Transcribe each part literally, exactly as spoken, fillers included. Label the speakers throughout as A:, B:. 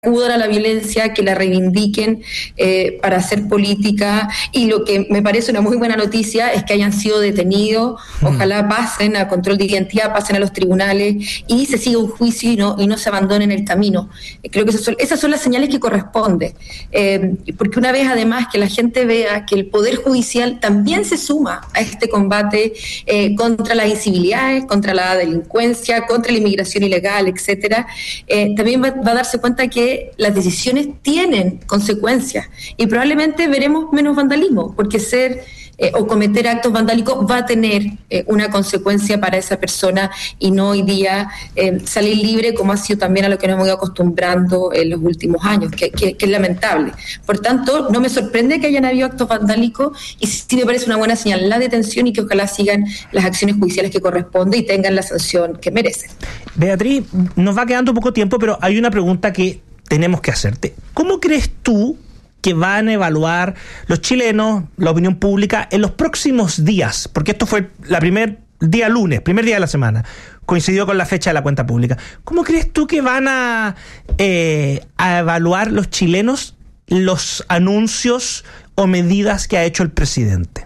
A: acudan a la violencia, que la reivindiquen eh, para hacer política, y lo que me parece una muy buena noticia es que hayan sido detenidos, mm. ojalá pasen a control de identidad, pasen a los tribunales y se siga un juicio y no, y no se abandonen el camino. Eh, creo que esas son, esas son las señales que corresponden, eh, porque una vez además que la gente vea que el Poder Judicial también se suma a este combate eh, contra las incivilidades, contra la delincuencia, contra la inmigración ilegal, etcétera, eh, también va, va a darse cuenta que las decisiones tienen consecuencias y probablemente veremos menos vandalismo, porque ser eh, o cometer actos vandálicos va a tener eh, una consecuencia para esa persona y no hoy día eh, salir libre, como ha sido también a lo que nos hemos ido acostumbrando en los últimos años, que, que, que es lamentable. Por tanto, no me sorprende que hayan habido actos vandálicos y sí me parece una buena señal la detención y que ojalá sigan las acciones judiciales que corresponden y tengan la sanción que merecen.
B: Beatriz, nos va quedando poco tiempo, pero hay una pregunta que tenemos que hacerte. ¿Cómo crees tú que van a evaluar los chilenos, la opinión pública, en los próximos días? Porque esto fue la primer día lunes, primer día de la semana, coincidió con la fecha de la cuenta pública. ¿Cómo crees tú que van a, eh, a evaluar los chilenos los anuncios o medidas que ha hecho el presidente?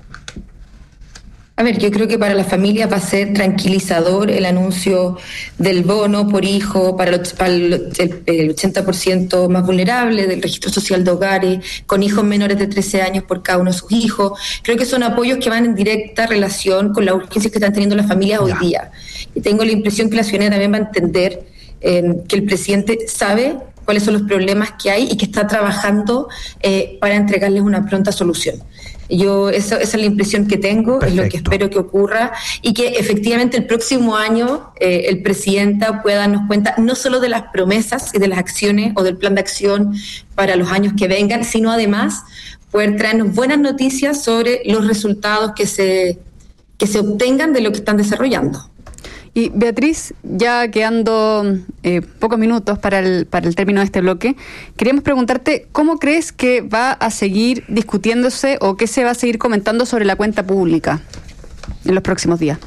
A: A ver, yo creo que para las familias va a ser tranquilizador el anuncio del bono por hijo para, los, para el, el, el ochenta por ciento más vulnerable, del registro social de hogares, con hijos menores de trece años por cada uno de sus hijos. Creo que son apoyos que van en directa relación con las urgencias que están teniendo las familias hoy día. Y tengo la impresión que la ciudadanía también va a entender eh, que el presidente sabe cuáles son los problemas que hay y que está trabajando eh, para entregarles una pronta solución. Yo eso, esa es la impresión que tengo. Perfecto. Es lo que espero que ocurra y que efectivamente el próximo año eh, el presidente pueda darnos cuenta no solo de las promesas y de las acciones o del plan de acción para los años que vengan, sino además poder traernos buenas noticias sobre los resultados que se, que se obtengan de lo que están desarrollando.
C: Y Beatriz, ya quedando eh, pocos minutos para el, para el término de este bloque, queríamos preguntarte cómo crees que va a seguir discutiéndose o qué se va a seguir comentando sobre la cuenta pública en los próximos días.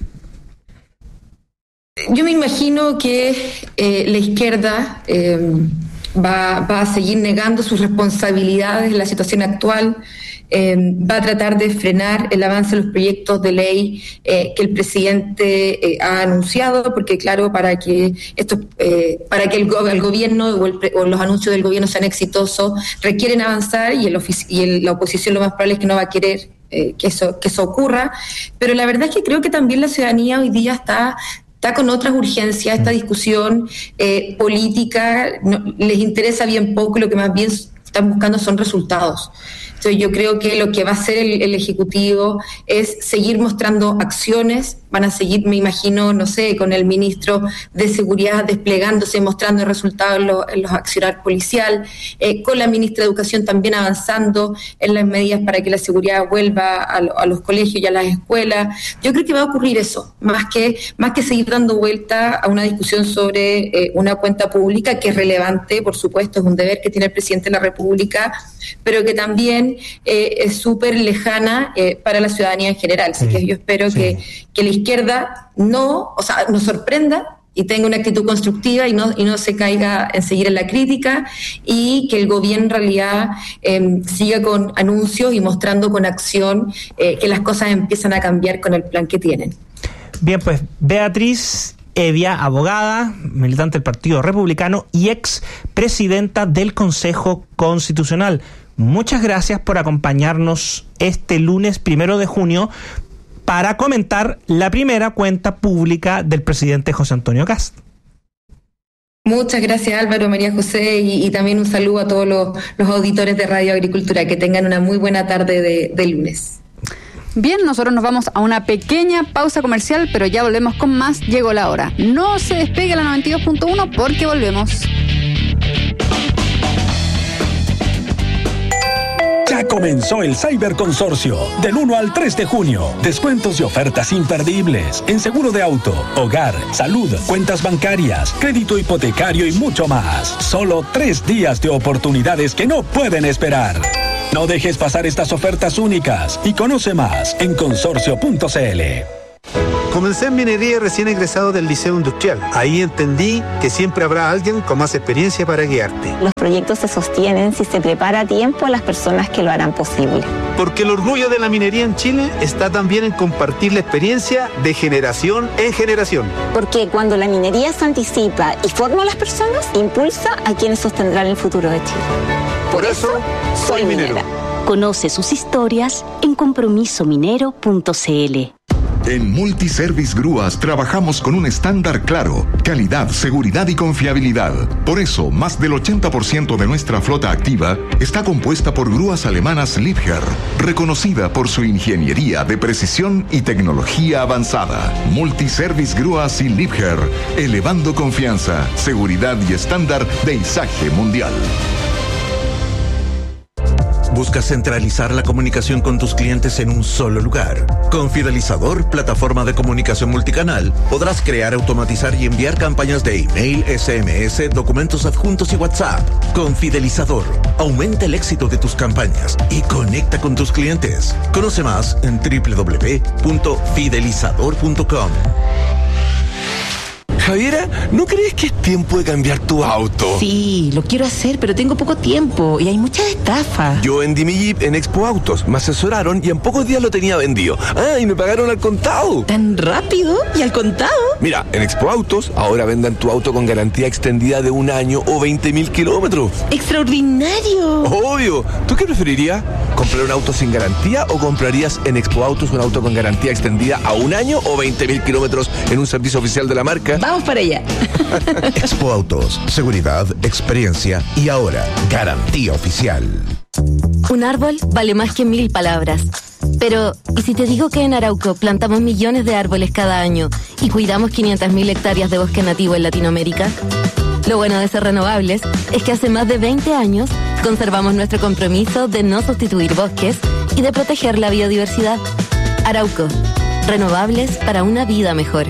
A: Yo me imagino que eh, la izquierda eh, va, va a seguir negando sus responsabilidades en la situación actual. Eh, va a tratar de frenar el avance de los proyectos de ley eh, que el presidente eh, ha anunciado, porque claro, para que esto, eh, para que el, go- el gobierno o, el, o los anuncios del gobierno sean exitosos, requieren avanzar y, el ofici- y el, la oposición lo más probable es que no va a querer eh, que eso que eso ocurra. Pero la verdad es que creo que también la ciudadanía hoy día está está con otras urgencias. Esta discusión eh, política no, les interesa bien poco y lo que más bien están buscando son resultados. Entonces yo creo que lo que va a hacer el, el Ejecutivo es seguir mostrando acciones, van a seguir, me imagino, no sé, con el ministro de Seguridad desplegándose, mostrando resultados en, lo, en los accionar policial, eh, con la ministra de Educación también avanzando en las medidas para que la seguridad vuelva a, a los colegios y a las escuelas. Yo creo que va a ocurrir eso, más que, más que seguir dando vuelta a una discusión sobre eh, una cuenta pública que es relevante, por supuesto, es un deber que tiene el presidente de la República, pero que también eh, es súper lejana eh, para la ciudadanía en general. Así sí, que yo espero sí. que, que la izquierda no, o sea, nos sorprenda y tenga una actitud constructiva y no, y no se caiga en seguir en la crítica, y que el gobierno en realidad eh, siga con anuncios y mostrando con acción eh, que las cosas empiezan a cambiar con el plan que tienen.
B: Bien, pues Beatriz Hevia, abogada, militante del Partido Republicano y ex presidenta del Consejo Constitucional. Muchas gracias por acompañarnos este lunes primero de junio para comentar la primera cuenta pública del presidente José Antonio Kast.
A: Muchas gracias, Álvaro, María José, y, y también un saludo a todos los, los auditores de Radio Agricultura. Que tengan una muy buena tarde de, de lunes.
C: Bien, nosotros nos vamos a una pequeña pausa comercial, pero ya volvemos con más. Llegó la hora. No se despegue la noventa y dos punto uno porque volvemos.
D: Ya comenzó el Cyber Consorcio, del uno al tres de junio. Descuentos y ofertas imperdibles en seguro de auto, hogar, salud, cuentas bancarias, crédito hipotecario y mucho más. Solo tres días de oportunidades que no pueden esperar. No dejes pasar estas ofertas únicas y conoce más en consorcio punto c l.
E: Comencé en minería recién egresado del Liceo Industrial. Ahí entendí que siempre habrá alguien con más experiencia para guiarte.
F: Los proyectos se sostienen si se prepara a tiempo a las personas que lo harán posible.
E: Porque el orgullo de la minería en Chile está también en compartir la experiencia de generación en generación.
F: Porque cuando la minería se anticipa y forma a las personas, impulsa a quienes sostendrán el futuro de Chile. Por, Por eso, eso, soy minera.
G: Conoce sus historias en compromiso minero punto c l.
H: En Multiservice Grúas trabajamos con un estándar claro, calidad, seguridad y confiabilidad. Por eso, más del ochenta por ciento de nuestra flota activa está compuesta por grúas alemanas Liebherr, reconocida por su ingeniería de precisión y tecnología avanzada. Multiservice Grúas y Liebherr, elevando confianza, seguridad y estándar de izaje mundial.
I: ¿Buscas centralizar la comunicación con tus clientes en un solo lugar? Con Fidelizador, plataforma de comunicación multicanal, podrás crear, automatizar y enviar campañas de email, S M S, documentos adjuntos y WhatsApp. Con Fidelizador, aumenta el éxito de tus campañas y conecta con tus clientes. Conoce más en doble u doble u doble u punto fidelizador punto com.
J: Javiera, ¿no crees que es tiempo de cambiar tu auto?
K: Sí, lo quiero hacer, pero tengo poco tiempo y hay muchas estafas.
J: Yo vendí mi Jeep en Expo Autos, me asesoraron y en pocos días lo tenía vendido. Ah, y me pagaron al contado.
K: ¿Tan rápido? ¿Y al contado?
J: Mira, en Expo Autos ahora vendan tu auto con garantía extendida de un año o veinte mil kilómetros.
K: ¡Extraordinario!
J: Obvio. ¿Tú qué preferirías? ¿Comprar un auto sin garantía o comprarías en Expo Autos un auto con garantía extendida a un año o veinte mil kilómetros en un servicio oficial de la marca?
K: Vamos para allá.
I: Expo Autos, seguridad, experiencia y ahora garantía oficial.
G: Un árbol vale más que mil palabras. Pero, ¿y si te digo que en Arauco plantamos millones de árboles cada año y cuidamos quinientas mil hectáreas de bosque nativo en Latinoamérica? Lo bueno de ser renovables es que hace más de veinte años conservamos nuestro compromiso de no sustituir bosques y de proteger la biodiversidad. Arauco, renovables para una vida mejor.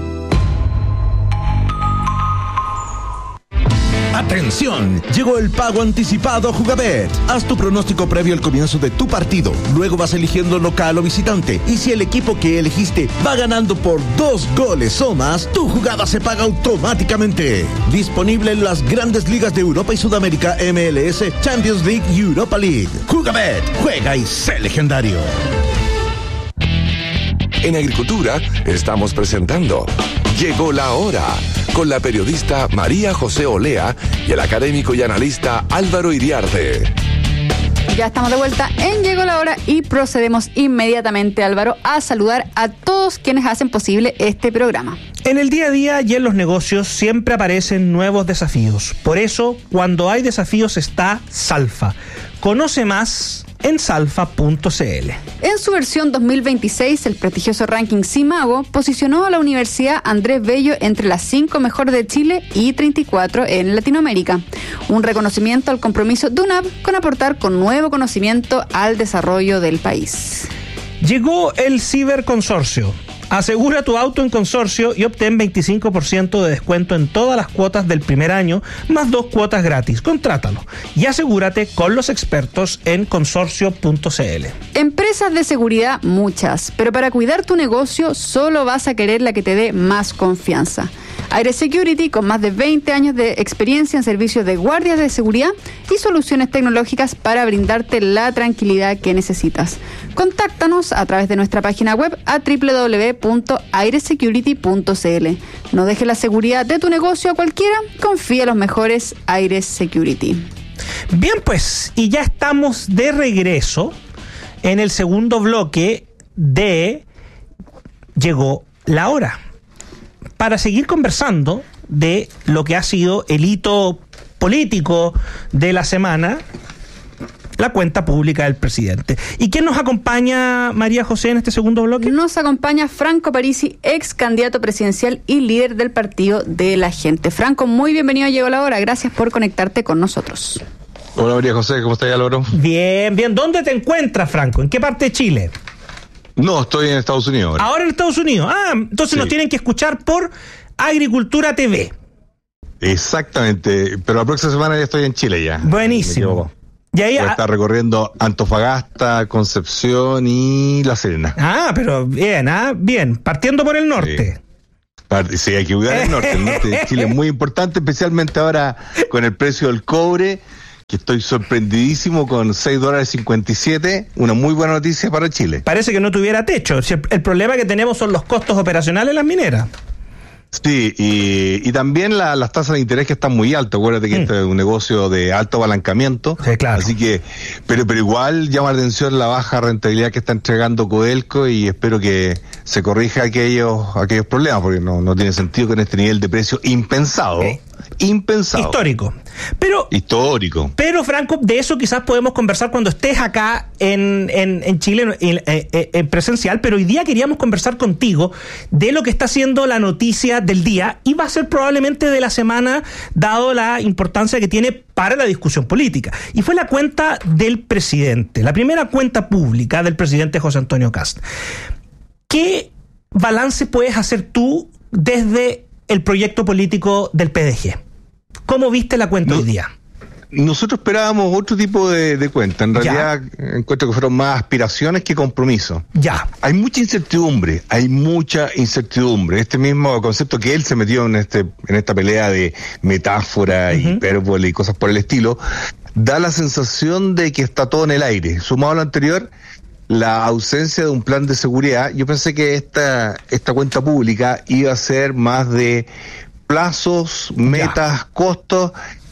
I: ¡Atención! Llegó el pago anticipado a Jugabet. Haz tu pronóstico previo al comienzo de tu partido. Luego vas eligiendo local o visitante. Y si el equipo que elegiste va ganando por dos goles o más, tu jugada se paga automáticamente. Disponible en las grandes ligas de Europa y Sudamérica, M L S, Champions League y Europa League. Jugabet, juega y sé legendario.
J: En Agricultura estamos presentando Llegó la Hora, con la periodista María José Olea y el académico y analista Álvaro Iriarte.
C: Ya estamos de vuelta en Llegó la Hora y procedemos inmediatamente, Álvaro, a saludar a todos quienes hacen posible este programa.
B: En el día a día y en los negocios siempre aparecen nuevos desafíos. Por eso, cuando hay desafíos está Salfa. Conoce más en salfa punto c l.
C: En su versión dos mil veintiséis, el prestigioso ranking CIMAGO posicionó a la Universidad Andrés Bello entre las cinco mejores de Chile y treinta y cuatro en Latinoamérica. Un reconocimiento al compromiso de U N A P con aportar con nuevo conocimiento al desarrollo del país.
B: Llegó el Ciberconsorcio. Asegura tu auto en Consorcio y obtén veinticinco por ciento de descuento en todas las cuotas del primer año, más dos cuotas gratis. Contrátalo y asegúrate con los expertos en consorcio punto c l.
C: Empresas de seguridad muchas, pero para cuidar tu negocio solo vas a querer la que te dé más confianza. Aire Security, con más de veinte años de experiencia en servicios de guardias de seguridad y soluciones tecnológicas para brindarte la tranquilidad que necesitas. Contáctanos a través de nuestra página web a doble u doble u doble u punto aire security punto c l. No dejes la seguridad de tu negocio a cualquiera, confía en los mejores Aire Security.
B: Bien, pues, y ya estamos de regreso en el segundo bloque de Llegó la Hora, para seguir conversando de lo que ha sido el hito político de la semana, la cuenta pública del presidente. ¿Y quién nos acompaña, María José, en este segundo bloque?
C: Nos acompaña Franco Parisi, ex candidato presidencial y líder del Partido de la Gente. Franco, muy bienvenido a Llegó la Hora. Gracias por conectarte con nosotros.
L: Hola, María José, ¿cómo estás, Álvaro?
B: Bien, bien. ¿Dónde te encuentras, Franco? ¿En qué parte de Chile?
L: No, estoy en Estados Unidos ahora.
B: Ahora en Estados Unidos. Ah, entonces sí. Nos tienen que escuchar por Agricultura T V.
L: Exactamente, pero la próxima semana ya estoy en Chile ya.
B: Buenísimo. Y ahí
L: Voy a estar recorriendo Antofagasta, Concepción y La Serena.
B: Ah, pero bien, ah, bien. Partiendo por el norte.
L: Sí, sí, hay que cuidar el norte. El norte de Chile es muy importante, especialmente ahora con el precio del cobre, que estoy sorprendidísimo con seis dólares cincuenta y siete. Una muy buena noticia para Chile.
B: Parece que no tuviera techo. El problema que tenemos son los costos operacionales de las mineras.
L: Sí, y, y también la, las tasas de interés que están muy altas. Acuérdate que mm. este es un negocio de alto apalancamiento.
B: Sí, claro.
L: Así que, pero, pero igual llama la atención la baja rentabilidad que está entregando Codelco y espero que se corrija aquellos, aquellos problemas, porque no, no tiene sentido con este nivel de precio impensado. Okay. Impensado.
B: Histórico. Pero,
L: Histórico.
B: Pero, Franco, de eso quizás podemos conversar cuando estés acá en, en, en Chile en, en, en presencial, pero hoy día queríamos conversar contigo de lo que está siendo la noticia del día y va a ser probablemente de la semana, dado la importancia que tiene para la discusión política. Y fue la cuenta del presidente, la primera cuenta pública del presidente José Antonio Kast. ¿Qué balance puedes hacer tú desde el proyecto político del P D G? ¿Cómo viste la cuenta no, hoy día?
L: Nosotros esperábamos otro tipo de, de cuenta. En realidad ya. encuentro que fueron más aspiraciones que compromisos.
B: Ya.
L: Hay mucha incertidumbre, hay mucha incertidumbre. Este mismo concepto que él se metió en este en esta pelea de metáfora, uh-huh. hipérbole y cosas por el estilo, da la sensación de que está todo en el aire. Sumado a lo anterior, la ausencia de un plan de seguridad, yo pensé que esta esta cuenta pública iba a ser más de plazos, metas, ya. costos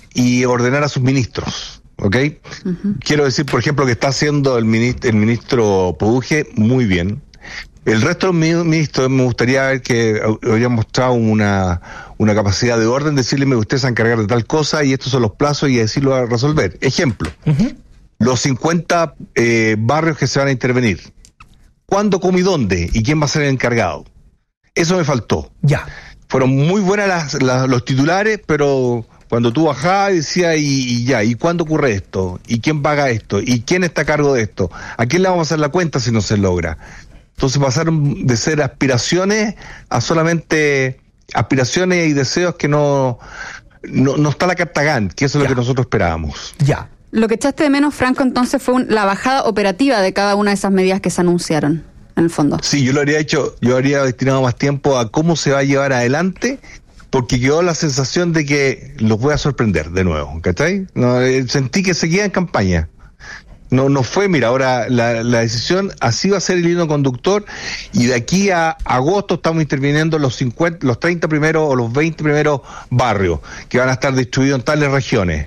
L: y ordenar a sus ministros, ¿ok? Uh-huh. Quiero decir, por ejemplo, que está haciendo el ministro, el ministro Pouge muy bien. El resto de los ministros me gustaría ver que habrían mostrado una, una capacidad de orden, decirle, usted se va a encargar de tal cosa y estos son los plazos y decirlo a resolver. Ejemplo, uh-huh. los cincuenta eh, barrios que se van a intervenir. ¿Cuándo, cómo y dónde? ¿Y quién va a ser el encargado? Eso me faltó.
B: Ya.
L: Fueron muy buenas las, las, los titulares, pero cuando tú bajabas decías, y, y ya, ¿y cuándo ocurre esto? ¿Y quién paga esto? ¿Y quién está a cargo de esto? ¿A quién le vamos a hacer la cuenta si no se logra? Entonces pasaron de ser aspiraciones a solamente aspiraciones y deseos que no, no, no está la carta Gantt, que eso es ya. lo que nosotros esperábamos.
B: Ya.
C: Lo que echaste de menos, Franco, entonces fue un, la bajada operativa de cada una de esas medidas que se anunciaron. En el fondo.
L: Sí, yo lo habría hecho, yo habría destinado más tiempo a cómo se va a llevar adelante, porque quedó la sensación de que los voy a sorprender de nuevo, ¿cachai? No, eh, sentí que seguía en campaña. No, no fue, mira, ahora la, la decisión, así va a ser el hilo conductor, y de aquí a agosto estamos interviniendo los cincuenta, los treinta primeros o los veinte primeros barrios, que van a estar distribuidos en tales regiones.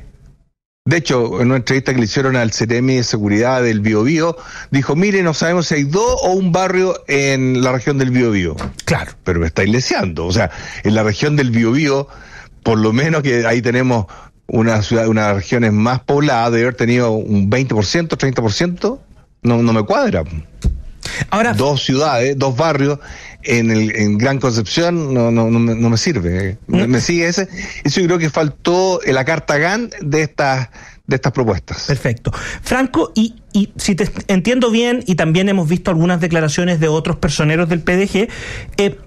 L: De hecho, en una entrevista que le hicieron al C T M de Seguridad del Biobío, dijo, mire, no sabemos si hay dos o un barrio en la región del Biobío.
B: Claro.
L: Pero me estáis leseando. O sea, en la región del Biobío, por lo menos que ahí tenemos una ciudad, unas regiones más pobladas, debe haber tenido un veinte por ciento, treinta por ciento, no, no me cuadra.
B: Ahora,
L: dos ciudades, dos barrios en el en Gran Concepción no no no me, no me sirve. ¿Me, me sigue ese? Eso yo creo que faltó la carta Gantt de estas de estas propuestas.
B: Perfecto. Franco, y, y si te entiendo bien, y también hemos visto algunas declaraciones de otros personeros del P D G, eh,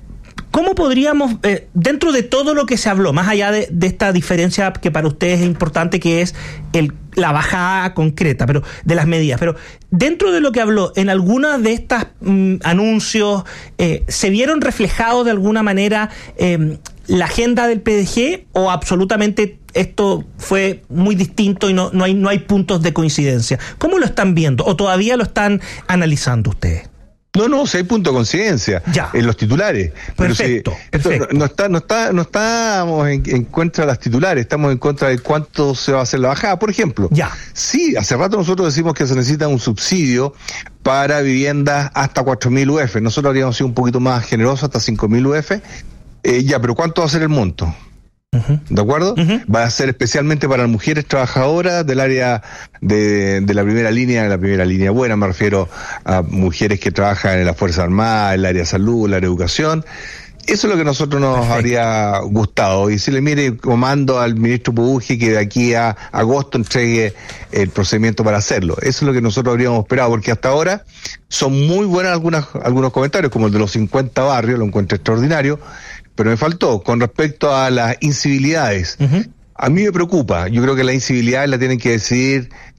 B: ¿cómo podríamos, eh, dentro de todo lo que se habló, más allá de, de esta diferencia que para ustedes es importante, que es el la bajada concreta, pero de las medidas, pero dentro de lo que habló, en algunas de estas mm, anuncios, eh, ¿se vieron reflejados de alguna manera eh, la agenda del P D G o absolutamente esto fue muy distinto y no, no hay, no hay puntos de coincidencia? ¿Cómo lo están viendo o todavía lo están analizando ustedes?
L: No, no, si hay punto de coincidencia
B: ya.
L: en los titulares.
B: Perfecto,
L: pero si,
B: perfecto.
L: Esto no, no está, no está, no estamos en, en contra de las titulares, estamos en contra de cuánto se va a hacer la bajada. Por ejemplo,
B: ya.
L: sí, hace rato nosotros decimos que se necesita un subsidio para viviendas hasta cuatro mil U F. Nosotros habríamos sido un poquito más generosos, hasta cinco mil U F. Eh, ya, pero ¿cuánto va a ser el monto? Uh-huh. ¿De acuerdo? Uh-huh. Va a ser especialmente para las mujeres trabajadoras del área de, de la primera línea, de la primera línea buena, me refiero a mujeres que trabajan en la Fuerza Armada, en el área de salud, en el área de educación. Eso es lo que a nosotros nos Perfecto. habría gustado. Y decirle, mire, comando al ministro Pouge que de aquí a agosto entregue el procedimiento para hacerlo. Eso es lo que nosotros habríamos esperado, porque hasta ahora son muy buenas algunas, algunos comentarios, como el de los cincuenta barrios, lo encuentro extraordinario. Pero me faltó, con respecto a las incivilidades, uh-huh. a mí me preocupa, yo creo que las incivilidades la tienen que decidir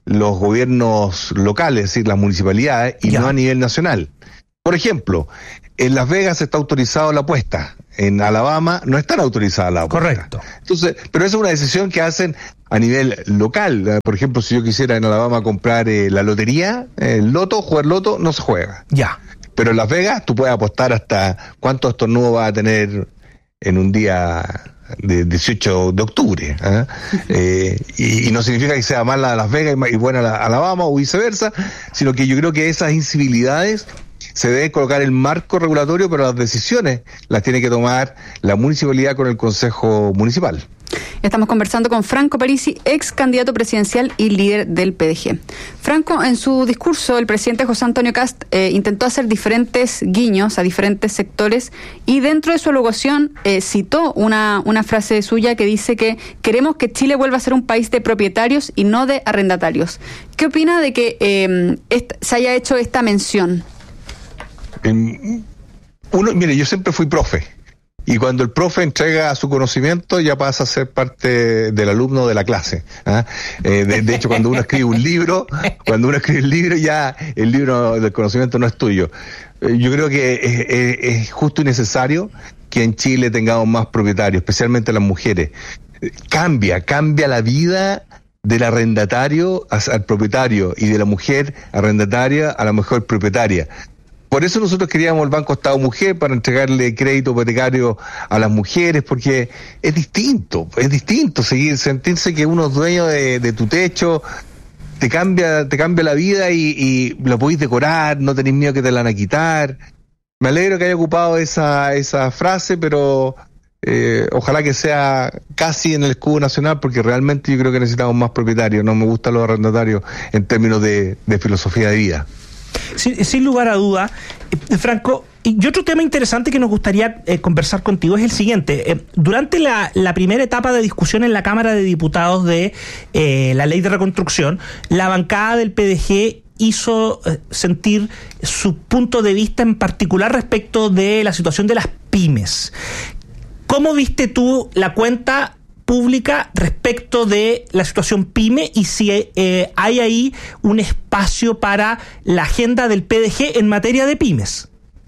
L: los gobiernos locales, es decir, las municipalidades, y ya. no a nivel nacional. Por ejemplo, en Las Vegas está autorizado la apuesta, en Alabama no están autorizadas las apuestas.
B: Correcto.
L: Entonces, pero esa es una decisión que hacen a nivel local. Por ejemplo, si yo quisiera en Alabama comprar eh, la lotería, el loto, jugar loto, no se juega.
B: Ya.
L: Pero en Las Vegas tú puedes apostar hasta cuántos estornudos vas a tener en un día de dieciocho de octubre. ¿eh? eh, y, y no significa que sea mala Las Vegas y buena la Alabama o viceversa, sino que yo creo que esas incivilidades se debe colocar el marco regulatorio, pero las decisiones las tiene que tomar la municipalidad con el Consejo Municipal.
C: Estamos conversando con Franco Parisi, ex candidato presidencial y líder del P D G. Franco, en su discurso, el presidente José Antonio Kast eh, intentó hacer diferentes guiños a diferentes sectores y dentro de su alocución eh, citó una, una frase suya que dice que queremos que Chile vuelva a ser un país de propietarios y no de arrendatarios. ¿Qué opina de que eh, est- se haya hecho esta mención?
L: Uno, mire, yo siempre fui profe. Y cuando el profe entrega su conocimiento ya pasa a ser parte del alumno de la clase. ¿eh? Eh, de, de hecho, cuando uno escribe un libro, cuando uno escribe el libro ya el libro del conocimiento no es tuyo. Eh, yo creo que es, es, es justo y necesario que en Chile tengamos más propietarios, especialmente las mujeres. Eh, cambia, cambia la vida del arrendatario al propietario y de la mujer arrendataria a la mujer propietaria. Por eso nosotros queríamos el Banco Estado Mujer, para entregarle crédito hipotecario a las mujeres, porque es distinto, es distinto seguir, sentirse que uno es dueño de, de tu techo, te cambia, te cambia la vida y, y lo podéis decorar, no tenéis miedo que te la van a quitar. Me alegro que haya ocupado esa, esa frase, pero eh, ojalá que sea casi en el escudo nacional, porque realmente yo creo que necesitamos más propietarios, no me gustan los arrendatarios en términos de, de filosofía de vida.
B: Sin, sin lugar a duda, eh, Franco, y otro tema interesante que nos gustaría eh, conversar contigo es el siguiente. Eh, durante la, la primera etapa de discusión en la Cámara de Diputados de eh, la Ley de Reconstrucción, la bancada del P D G hizo eh, sentir su punto de vista en particular respecto de la situación de las pymes. ¿Cómo viste tú la cuenta pública respecto de la situación pyme y si eh, hay ahí un espacio para la agenda del P D G en materia de pymes?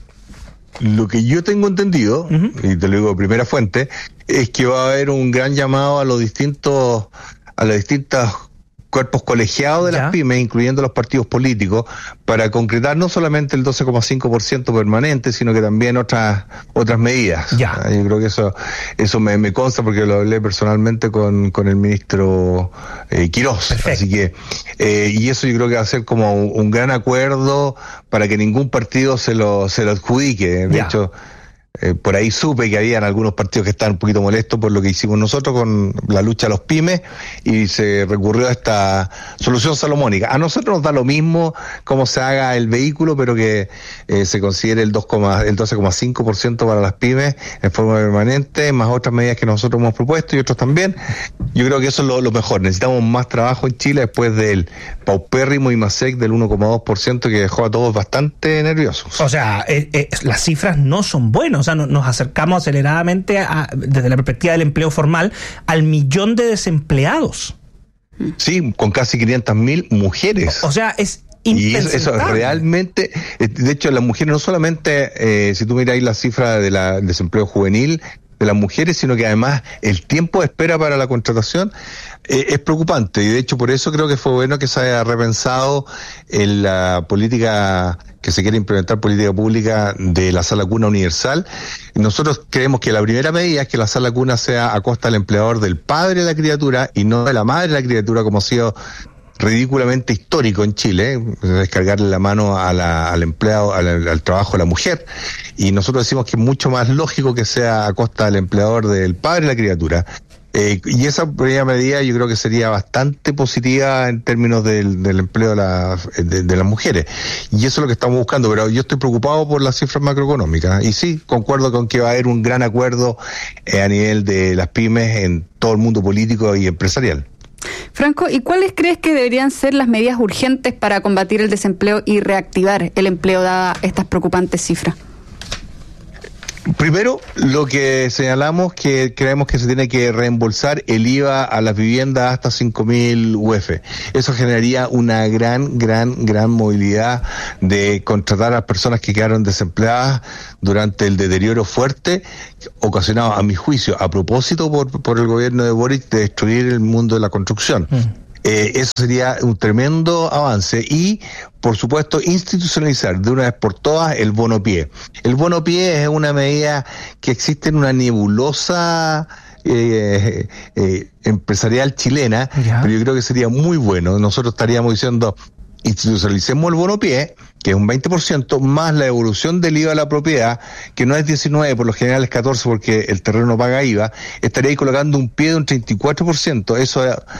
L: Lo que yo tengo entendido, uh-huh. y te lo digo de primera fuente, es que va a haber un gran llamado a los distintos, a las distintas cuerpos colegiados de ¿Ya? las pymes, incluyendo los partidos políticos, para concretar no solamente el doce coma cinco por ciento permanente, sino que también otras otras medidas.
B: Ya.
L: Yo creo que eso eso me, me consta porque lo hablé personalmente con, con el ministro eh, Quirós. Perfecto. Así que, eh, y eso yo creo que va a ser como un, un gran acuerdo para que ningún partido se lo, se lo adjudique. De ya. hecho, Eh, por ahí supe que habían algunos partidos que estaban un poquito molestos por lo que hicimos nosotros con la lucha a los pymes y se recurrió a esta solución salomónica. A nosotros nos da lo mismo cómo se haga el vehículo, pero que eh, se considere el, dos, el doce coma cinco por ciento para las pymes en forma permanente, más otras medidas que nosotros hemos propuesto y otros también. Yo creo que eso es lo, lo mejor. Necesitamos más trabajo en Chile después del paupérrimo I M A S E C del uno coma dos por ciento que dejó a todos bastante nerviosos.
B: O sea, eh, eh, las cifras no son buenas. O sea, no, nos acercamos aceleradamente a, desde la perspectiva del empleo formal al millón de desempleados.
L: Sí, con casi quinientas mil mujeres.
B: O sea, es
L: Y eso, eso realmente, de hecho, las mujeres no solamente, eh, si tú miras ahí la cifra de la, del desempleo juvenil de las mujeres, sino que además el tiempo de espera para la contratación eh, es preocupante. Y de hecho, por eso creo que fue bueno que se haya repensado en la política que se quiere implementar, política pública de la sala cuna universal. Nosotros creemos que la primera medida es que la sala cuna sea a costa del empleador del padre de la criatura y no de la madre de la criatura, como ha sido ridículamente histórico en Chile, ¿eh? Descargarle la mano a la, al empleado, al, al trabajo de la mujer. Y nosotros decimos que es mucho más lógico que sea a costa del empleador del padre de la criatura. Eh, y esa primera medida yo creo que sería bastante positiva en términos del, del empleo de, la, de, de las mujeres. Y eso es lo que estamos buscando, pero yo estoy preocupado por las cifras macroeconómicas. Y sí, concuerdo con que va a haber un gran acuerdo eh, a nivel de las pymes en todo el mundo político y empresarial.
C: Franco, ¿y cuáles crees que deberían ser las medidas urgentes para combatir el desempleo y reactivar el empleo dada estas preocupantes cifras?
L: Primero, lo que señalamos que creemos que se tiene que reembolsar el I V A a las viviendas hasta cinco mil U F. Eso generaría una gran, gran, gran movilidad de contratar a las personas que quedaron desempleadas durante el deterioro fuerte ocasionado, a mi juicio, a propósito por, por el gobierno de Boric, de destruir el mundo de la construcción. Mm. Eh, eso sería un tremendo avance y, por supuesto, institucionalizar de una vez por todas el bono pie. El bono pie es una medida que existe en una nebulosa eh, eh, empresarial chilena, ya. Pero yo creo que sería muy bueno. Nosotros estaríamos diciendo, institucionalicemos el bono pie, que es un veinte por ciento, más la evolución del I V A a la propiedad, que no es diecinueve, por lo general es catorce porque el terreno paga I V A, estaría ahí colocando un pie de un treinta y cuatro por ciento. Eso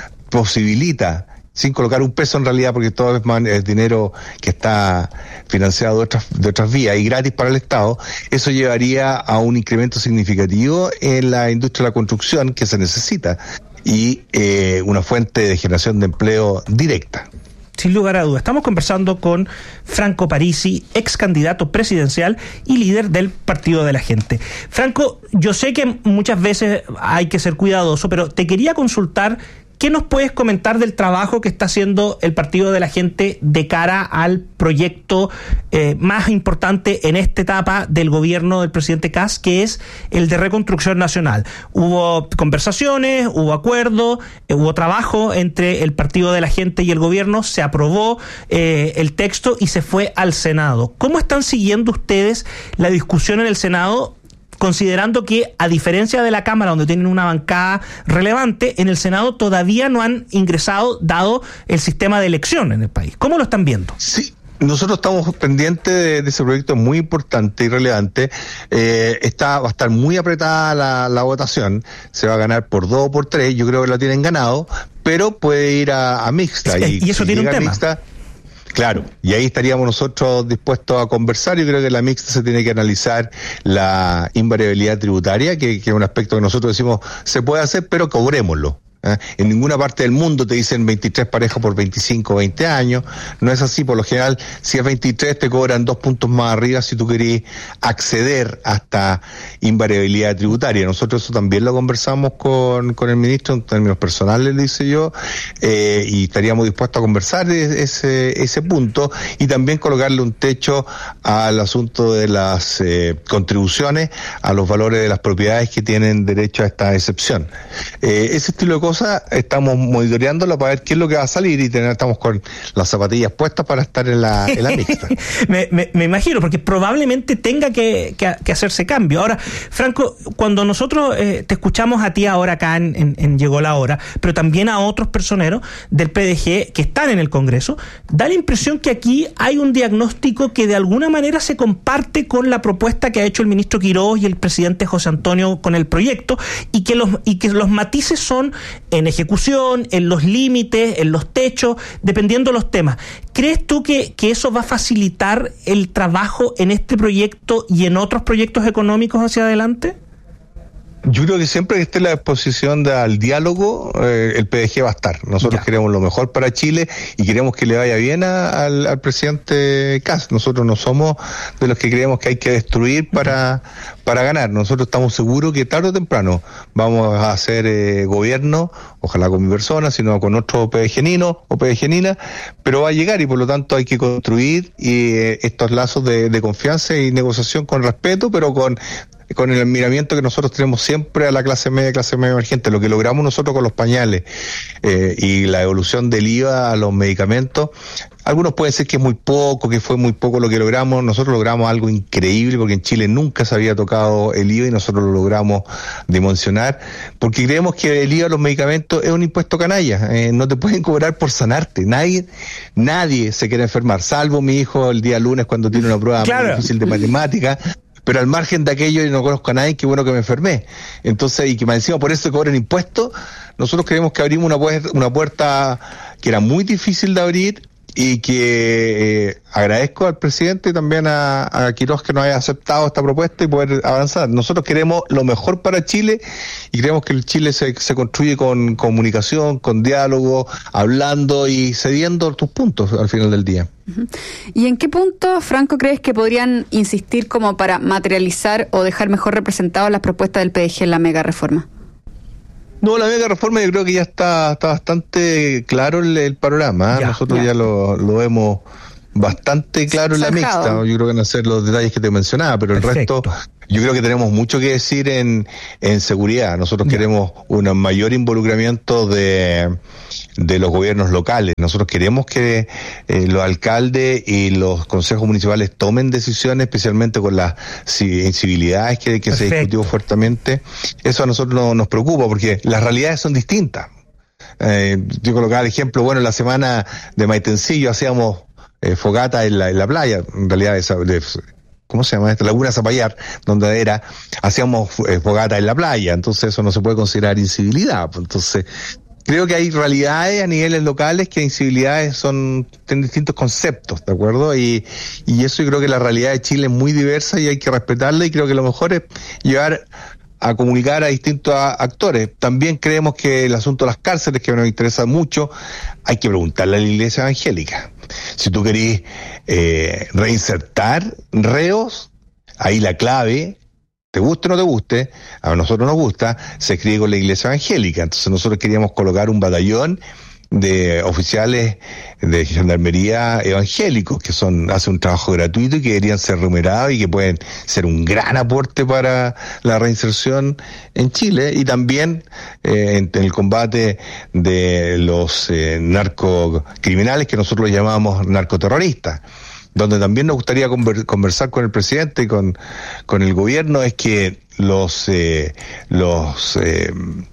L: posibilita, sin colocar un peso en realidad, porque todo es, man, es dinero que está financiado de otras, de otras vías y gratis para el Estado, eso llevaría a un incremento significativo en la industria de la construcción que se necesita y eh, una fuente de generación de empleo directa.
B: Sin lugar a dudas. Estamos conversando con Franco Parisi, ex candidato presidencial y líder del Partido de la Gente. Franco, yo sé que muchas veces hay que ser cuidadoso, pero te quería consultar, ¿qué nos puedes comentar del trabajo que está haciendo el Partido de la Gente de cara al proyecto eh, más importante en esta etapa del gobierno del presidente Kast, que es el de reconstrucción nacional? Hubo conversaciones, hubo acuerdos, eh, hubo trabajo entre el Partido de la Gente y el gobierno, se aprobó eh, el texto y se fue al Senado. ¿Cómo están siguiendo ustedes la discusión en el Senado, considerando que, a diferencia de la Cámara, donde tienen una bancada relevante, en el Senado todavía no han ingresado, dado el sistema de elección en el país? ¿Cómo lo están viendo?
L: Sí. Nosotros estamos pendientes de, de ese proyecto muy importante y relevante. Eh, está, va a estar muy apretada la, la votación. Se va a ganar por dos o por tres. Yo creo que la tienen ganado, pero puede ir a, a mixta.
B: Y, y eso
L: si
B: tiene un tema.
L: Mixta, claro, y ahí estaríamos nosotros dispuestos a conversar. Yo creo que la mixta se tiene que analizar la invariabilidad tributaria, que, que es un aspecto que nosotros decimos se puede hacer, pero cobrémoslo. ¿Eh? En ninguna parte del mundo te dicen veintitrés parejas por veinticinco o veinte años. No es así. Por lo general, si es veintitrés, te cobran dos puntos más arriba si tú querés acceder hasta invariabilidad tributaria. Nosotros eso también lo conversamos con, con el ministro en términos personales, le dice yo, eh, y estaríamos dispuestos a conversar ese, ese punto y también colocarle un techo al asunto de las eh, contribuciones a los valores de las propiedades que tienen derecho a esta excepción. Eh, ese estilo de cosas estamos monitoreándolo para ver qué es lo que va a salir y tener, estamos con las zapatillas puestas para estar en la, en la mixta.
B: me, me, me imagino, porque probablemente tenga que, que, que hacerse cambio. Ahora, Franco, cuando nosotros eh, te escuchamos a ti ahora acá en, en, en Llegó la Hora, pero también a otros personeros del P D G que están en el Congreso, da la impresión que aquí hay un diagnóstico que de alguna manera se comparte con la propuesta que ha hecho el ministro Quiroz y el presidente José Antonio con el proyecto, y que los, y que los matices son en ejecución, en los límites, en los techos, dependiendo de los temas. ¿Crees tú que, que eso va a facilitar el trabajo en este proyecto y en otros proyectos económicos hacia adelante?
L: Yo creo que siempre que esté la disposición de, al diálogo, eh, el P D G va a estar. Nosotros ya. queremos lo mejor para Chile y queremos que le vaya bien a, al, al presidente Kast. Nosotros no somos de los que creemos que hay que destruir para, para ganar. Nosotros estamos seguros que tarde o temprano vamos a hacer eh, gobierno, ojalá con mi persona, sino con otro PDGenino o PDGenina, pero va a llegar y por lo tanto hay que construir y, eh, estos lazos de, de confianza y negociación con respeto, pero con con el admiramiento que nosotros tenemos siempre a la clase media, clase media emergente. Lo que logramos nosotros con los pañales eh, y la evolución del I V A a los medicamentos, algunos pueden decir que es muy poco, que fue muy poco lo que logramos. Nosotros logramos algo increíble porque en Chile nunca se había tocado el I V A y nosotros lo logramos dimensionar, porque creemos que el I V A a los medicamentos es un impuesto canalla. Eh, no te pueden cobrar por sanarte. Nadie, nadie se quiere enfermar, salvo mi hijo el día lunes cuando tiene una prueba claro. muy difícil de matemáticas. Pero al margen de aquello, yo no conozco a nadie, qué bueno que me enfermé. Entonces, y que más encima por eso cobren impuestos, nosotros creemos que abrimos una puerta, una puerta que era muy difícil de abrir y que eh, agradezco al presidente y también a, a Quiroz que nos haya aceptado esta propuesta y poder avanzar. Nosotros queremos lo mejor para Chile y creemos que el Chile se, se construye con comunicación, con diálogo, hablando y cediendo tus puntos al final del día.
C: Uh-huh. ¿Y en qué punto, Franco, crees que podrían insistir como para materializar o dejar mejor representadas las propuestas del P D G en la mega reforma?
L: No, la mega reforma yo creo que ya está, está bastante claro el, el panorama. Ya, Nosotros ya, ya lo, lo vemos bastante claro en la mixta. Yo creo que van a ser los detalles que te mencionaba, pero Perfecto. el resto, yo creo que tenemos mucho que decir en, en seguridad. Nosotros ya. queremos un mayor involucramiento de, de los gobiernos locales. Nosotros queremos que eh, los alcaldes y los consejos municipales tomen decisiones, especialmente con las incivilidades que, que se discutió fuertemente. Eso a nosotros no, nos preocupa, porque las realidades son distintas. Eh, yo colocaba el ejemplo, bueno, en la semana de Maitencillo hacíamos eh, fogata en la, en la playa, en realidad esa, de, ¿cómo se llama esta? Laguna Zapallar, donde era, hacíamos eh, fogata en la playa, entonces eso no se puede considerar incivilidad. Entonces, creo que hay realidades a niveles locales que incivilidades son, tienen distintos conceptos, ¿de acuerdo? Y, y eso yo creo que la realidad de Chile es muy diversa y hay que respetarla, y creo que lo mejor es llevar a comunicar a distintos actores. También creemos que el asunto de las cárceles, que nos interesa mucho, hay que preguntarle a la Iglesia Evangélica. Si tú querés eh, reinsertar reos, ahí la clave, te guste o no te guste, a nosotros nos gusta, se escribe con la Iglesia Evangélica. Entonces nosotros queríamos colocar un batallón de oficiales de gendarmería evangélicos que son hacen un trabajo gratuito y que deberían ser remunerados y que pueden ser un gran aporte para la reinserción en Chile, y también eh, en, en el combate de los eh, narcocriminales, que nosotros los llamamos narcoterroristas, donde también nos gustaría conver, conversar con el presidente y con, con el gobierno, es que los eh, los eh,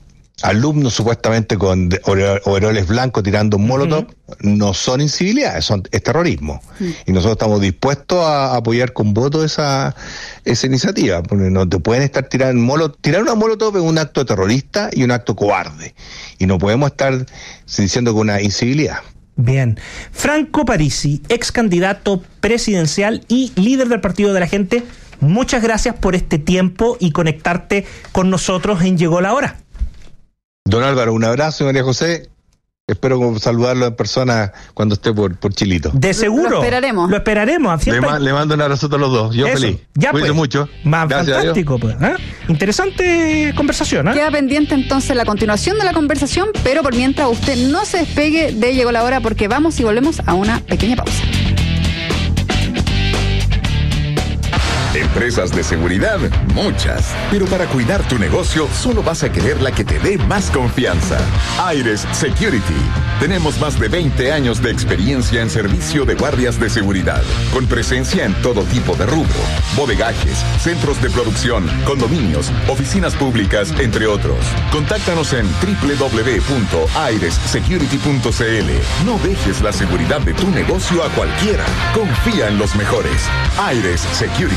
L: alumnos supuestamente con overoles blancos tirando un molotov, uh-huh. no son incivilidades, son, es terrorismo. Uh-huh. Y nosotros estamos dispuestos a apoyar con voto esa esa iniciativa, porque no te pueden estar tirando molotov. Tirar una molotov es un acto terrorista y un acto cobarde, y no podemos estar diciendo que una incivilidad.
B: Bien. Franco Parisi, ex candidato presidencial y líder del Partido de la Gente, muchas gracias por este tiempo y conectarte con nosotros en Llegó la Hora.
L: Don Álvaro, un abrazo, María José. Espero saludarlo en persona cuando esté por, por Chilito.
B: De seguro. Lo
C: esperaremos.
B: Lo esperaremos.
L: Le, ma- le mando un abrazo a todos los dos. Yo Eso. feliz.
B: Ya
L: Cuídense
B: pues.
L: mucho.
B: Más Gracias, fantástico. Pues, ¿eh? Interesante conversación. ¿eh?
C: Queda pendiente entonces la continuación de la conversación, pero por mientras usted no se despegue de Llegó la Hora, porque vamos y volvemos a una pequeña pausa.
M: Empresas de seguridad, muchas. Pero para cuidar tu negocio, solo vas a querer la que te dé más confianza. Aires Security. Tenemos más de veinte años de experiencia en servicio de guardias de seguridad, con presencia en todo tipo de rubro: bodegajes, centros de producción, condominios, oficinas públicas, entre otros. Contáctanos en doble u doble u doble u punto aires security punto c l. No dejes la seguridad de tu negocio a cualquiera. Confía en los mejores. Aires Security.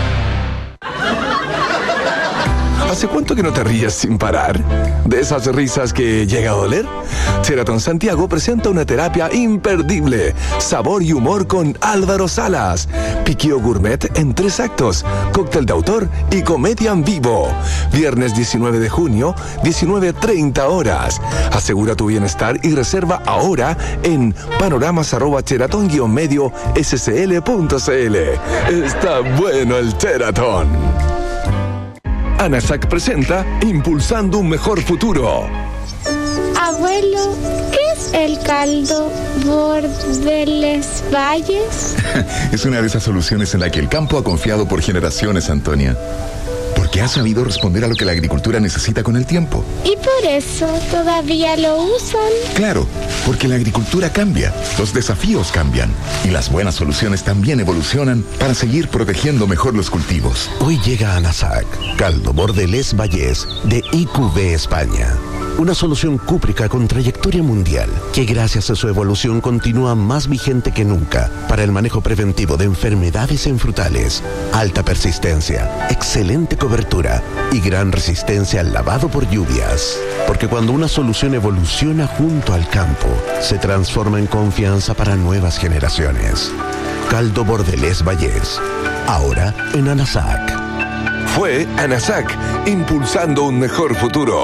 J: ¿Hace cuánto que no te ríes sin parar? ¿De esas risas que llega a doler? Sheraton Santiago presenta una terapia imperdible. Sabor y humor con Álvaro Salas. Piquío gourmet en tres actos. Cóctel de autor y comedia en vivo. Viernes diecinueve de junio, diecinueve treinta horas. Asegura tu bienestar y reserva ahora en panoramas arroba sheraton guion medio scl punto cl. Está bueno el Sheraton. ANASAC presenta Impulsando un Mejor Futuro.
N: Abuelo, ¿qué es el caldo Bordeles Valles?
M: Es una de esas soluciones en la que el campo ha confiado por generaciones, Antonia. Porque ha sabido responder a lo que la agricultura necesita con el tiempo.
N: ¿Y por eso todavía lo usan?
M: Claro, porque la agricultura cambia, los desafíos cambian y las buenas soluciones también evolucionan para seguir protegiendo mejor los cultivos.
O: Hoy llega a ANASAC, caldo Bordeles Valles de I Q B España. Una solución Cúprica con trayectoria mundial, que gracias a su evolución continúa más vigente que nunca para el manejo preventivo de enfermedades en frutales. Alta persistencia, excelente cobertura y gran resistencia al lavado por lluvias. Porque cuando una solución evoluciona junto al campo, se transforma en confianza para nuevas generaciones. Caldo Bordelés Vallés, ahora en Anasac.
J: Fue Anasac, impulsando un mejor futuro.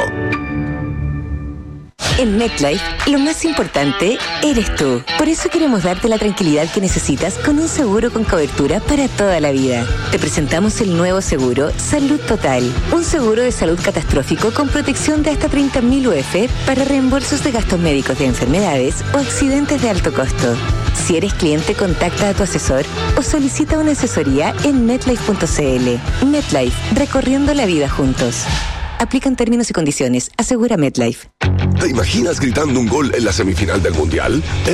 P: En MetLife, lo más importante eres tú. Por eso queremos darte la tranquilidad que necesitas con un seguro con cobertura para toda la vida. Te presentamos el nuevo seguro Salud Total. Un seguro de salud catastrófico con protección de hasta treinta mil U F para reembolsos de gastos médicos de enfermedades o accidentes de alto costo. Si eres cliente, contacta a tu asesor o solicita una asesoría en metlife punto c l. MetLife, recorriendo la vida juntos. Aplican términos y condiciones. Asegura MetLife.
J: ¿Te imaginas gritando un gol en la semifinal del Mundial?